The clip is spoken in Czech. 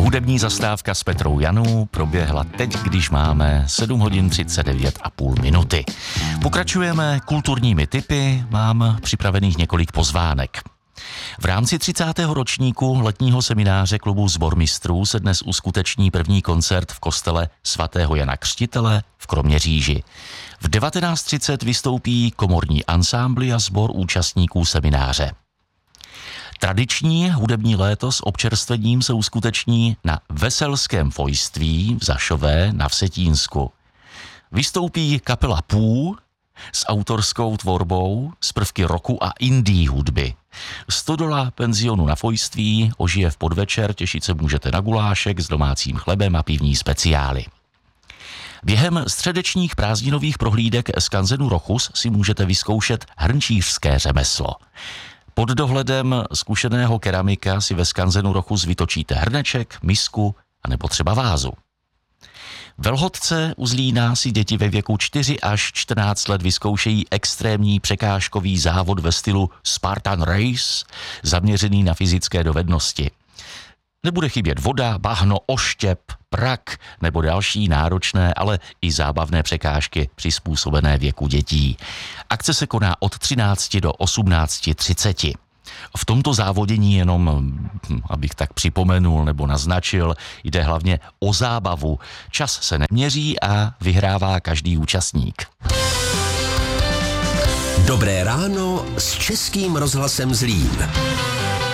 Hudební zastávka s Petrou Janů proběhla teď, když máme 7 hodin 39,5 minuty. Pokračujeme kulturními tipy, mám připravených několik pozvánek. V rámci 30. ročníku letního semináře klubu Sbor mistrů se dnes uskuteční první koncert v kostele svatého Jana Křtitele v Kroměříži. V 19:30 vystoupí komorní ansámbly a sbor účastníků semináře. Tradiční hudební léto s občerstvením se uskuteční na Veselském fojství v Zašové na Vsetínsku. Vystoupí kapela Pů s autorskou tvorbou z prvky rocku a indie hudby. Stodola penzionu na Fojství ožije v podvečer, těšit se můžete na gulášek s domácím chlebem a pivní speciály. Během středečních prázdninových prohlídek skanzenu Rochus si můžete vyzkoušet hrnčířské řemeslo. Pod dohledem zkušeného keramika si ve skanzenu Rochus vytočíte hrneček, misku a nebo třeba vázu. Ve Lhotce u Zlína si děti ve věku 4 až 14 let vyzkoušejí extrémní překážkový závod ve stylu Spartan Race, zaměřený na fyzické dovednosti. Nebude chybět voda, bahno, oštěp, prak nebo další náročné, ale i zábavné překážky přizpůsobené věku dětí. Akce se koná od 13 do 18:30. V tomto závodění jenom, abych tak připomenul nebo naznačil, jde hlavně o zábavu. Čas se neměří a vyhrává každý účastník. Dobré ráno s Českým rozhlasem Zlín.